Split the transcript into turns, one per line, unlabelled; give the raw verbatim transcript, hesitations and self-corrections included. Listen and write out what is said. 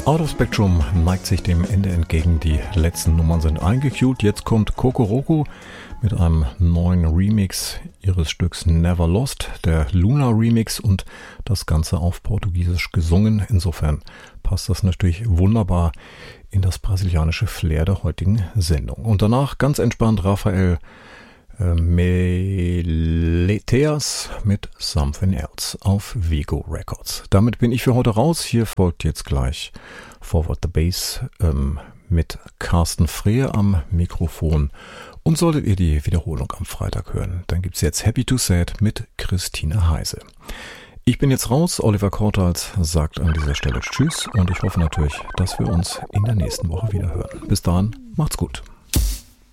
Out of Spectrum neigt sich dem Ende entgegen. Die letzten Nummern sind eingecued. Jetzt kommt Kokoroko mit einem neuen Remix ihres Stücks Never Lost, der Luna Remix, und das Ganze auf Portugiesisch gesungen. Insofern passt das natürlich wunderbar in das brasilianische Flair der heutigen Sendung. Und danach ganz entspannt Rafael äh, Meleteas mit Something Else auf Vigo Records. Damit bin ich für heute raus. Hier folgt jetzt gleich Forward the Bass ähm, mit Carsten Frehe am Mikrofon. Und solltet ihr die Wiederholung am Freitag hören, dann gibt's jetzt Happy to Sad mit Christine Heise. Ich bin jetzt raus. Oliver Kortals sagt an dieser Stelle Tschüss und ich hoffe natürlich, dass wir uns in der nächsten Woche wieder hören. Bis dahin, macht's gut.